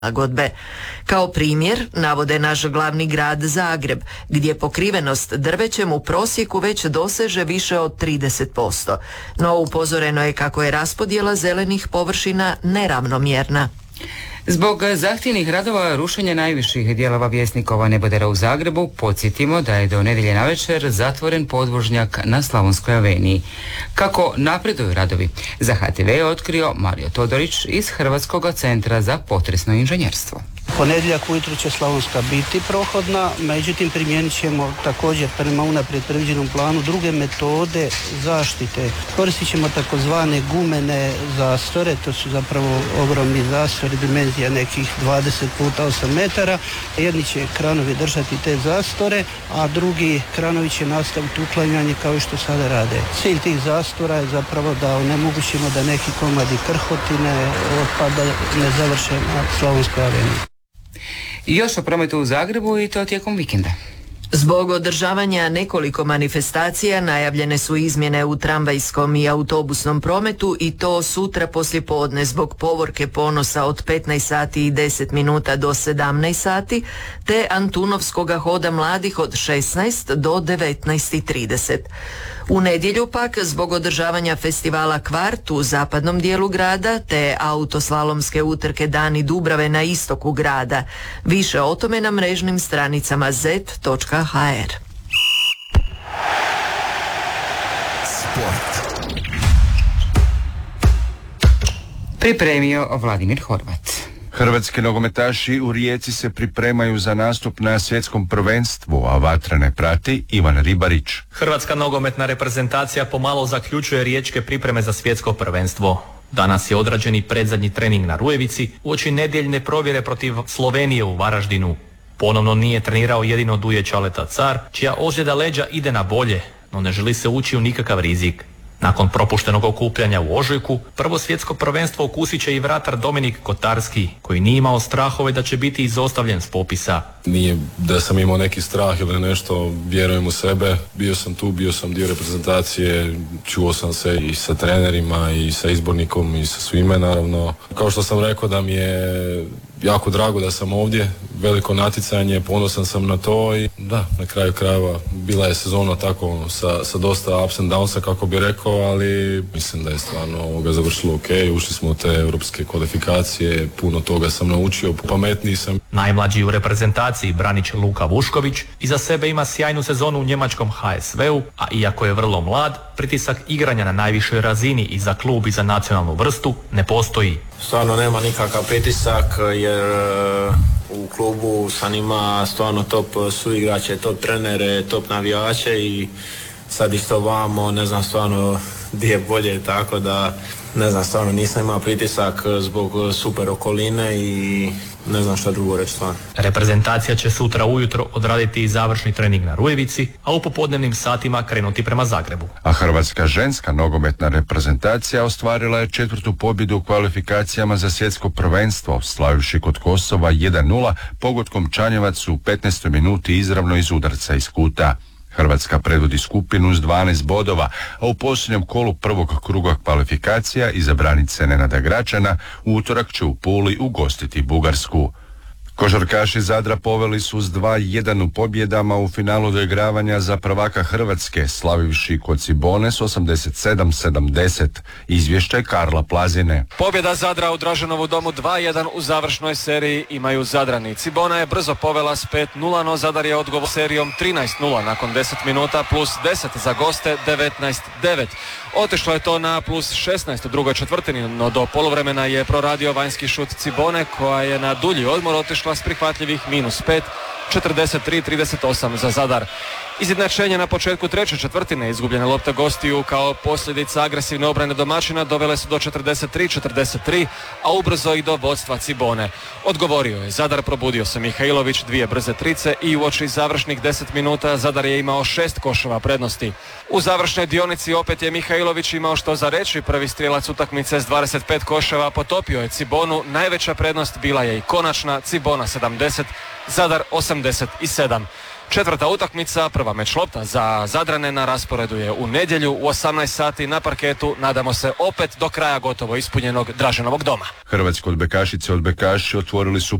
prilagodbe. Kao primjer navode naš glavni grad Zagreb, gdje pokrivenost drvećem u prosjeku već doseže više od 30%. No upozoreno je kako je raspodjela zelenih površina neravnomjerna. Zbog zahtjevnih radova rušenja najviših dijelova Vjesnikova nebodera u Zagrebu, podsjetimo da je do nedjelje navečer zatvoren podvožnjak na Slavonskoj aveniji. Kako napreduju radovi? Za HTV je otkrio Mario Todorić iz Hrvatskog centra za potresno inženjerstvo. Ponedjeljak ujutro će Slavonska biti prohodna, međutim primijenit ćemo također prema unaprijed predviđenom planu druge metode zaštite. Koristit ćemo takozvane gumene zastore, to su zapravo ogromni zastori, dimenzija nekih 20 puta 8 metara. Jedni će kranovi držati te zastore, a drugi kranovi će nastaviti uklanjanje kao što sada rade. Cilj tih zastora je zapravo da onemogućimo da neki komadi krhotine otpada ne završe na Slavonskoj aveniji. I još o prometu u Zagrebu i to tijekom vikenda. Zbog održavanja nekoliko manifestacija najavljene su izmjene u tramvajskom i autobusnom prometu i to sutra poslijepodne zbog povorke ponosa od 15 sati i 10 minuta do 17 sati te Antunovskoga hoda mladih od 16 do 19:30. U nedjelju pak zbog održavanja festivala Kvart u zapadnom dijelu grada te autoslalomske utrke Dani Dubrave na istoku grada. Više o tome na mrežnim stranicama z.hr. Sport. Pripremio Vladimir Horvat. Hrvatski nogometaši u Rijeci se pripremaju za nastup na svjetskom prvenstvu, a vatrene prati Ivan Ribarić. Hrvatska nogometna reprezentacija pomalo zaključuje riječke pripreme za svjetsko prvenstvo. Danas je odrađen i predzadnji trening na Rujevici uoči nedjeljne provjere protiv Slovenije u Varaždinu. Ponovno nije trenirao jedino Duje Čaleta Car, čija ozljeda leđa ide na bolje, no ne želi se ući u nikakav rizik. Nakon propuštenog okupljanja u ožujku, prvo svjetsko prvenstvo okusit će i vratar Dominik Kotarski, koji nije imao strahove da će biti izostavljen s popisa. Nije da sam imao neki strah ili nešto, vjerujem u sebe. Bio sam tu, bio sam dio reprezentacije, čuo sam se i sa trenerima i sa izbornikom i sa svime naravno. Kao što sam rekao da mi je jako drago da sam ovdje, veliko natjecanje, ponosan sam na to i da, na kraju krajeva bila je sezona tako sa dosta ups and downsa kako bi rekao, ali mislim da je stvarno završilo ok, ušli smo u te europske kvalifikacije, puno toga sam naučio, pametniji sam. Najmlađi u reprezentaciji branič Luka Vušković iza sebe ima sjajnu sezonu u njemačkom HSV-u, a iako je vrlo mlad, pritisak igranja na najvišoj razini i za klub i za nacionalnu vrstu ne postoji. Stvarno nema nikakav pritisak jer u klubu sam ima stvarno top suigrače, top trenere, top navijače i sad isto vamo, ne znam stvarno gdje je bolje, tako da ne znam, stvarno nisam imao pritisak zbog super okoline i ne znam šta drugo reći stvarno. Reprezentacija će sutra ujutro odraditi i završni trening na Rujevici, a u popodnevnim satima krenuti prema Zagrebu. A hrvatska ženska nogometna reprezentacija ostvarila je 4. pobjedu u kvalifikacijama za svjetsko prvenstvo, slavivši kod Kosova 1-0 pogodkom Čanjevac u 15. minuti izravno iz udarca iz kuta. Hrvatska predvodi skupinu s 12 bodova, a u posljednjem kolu prvog kruga kvalifikacija izabranice Nenada Gračana u utorak će u Puli ugostiti Bugarsku. Košarkaši Zadra poveli su s 2-1 u pobjedama u finalu doigravanja za prvaka Hrvatske, slavivši kod Cibone s 87-70. Izvješće Karla Plazine. Pobjeda Zadra u Draženovu domu 2-1 u završnoj seriji imaju Zadrani. Cibona je brzo povela s 5-0, no Zadar je odgovor serijom 13-0 nakon 10 minuta plus 10 za goste 19-9. Otišlo je to na plus 16 u drugoj četvrtini, no do poluvremena je proradio vanjski šut Cibone koja je na dulji odmor otišla s prihvatljivih -5, 43-38 za Zadar. Izjednačenje na početku treće četvrtine, izgubljene lopte gostiju kao posljedica agresivne obrane domaćina dovele su do 43-43, a ubrzo i do vodstva Cibone. Odgovorio je Zadar, probudio se Mihajlović, 2 brze trice i uoči završnih 10 minuta Zadar je imao 6 koševa prednosti. U završnoj dionici opet je Mihajlović imao što za reći, prvi strijelac utakmice s 25 koševa potopio je Cibonu, najveća prednost bila je i konačna, Cibona 70, Zadar 87. Četvrta utakmica, prva meč lopta za Zadrane na rasporedu je u nedjelju u 18 sati na parketu. Nadamo se opet do kraja gotovo ispunjenog Draženovog doma. Hrvatske odbojkašice odbojkaši otvorili su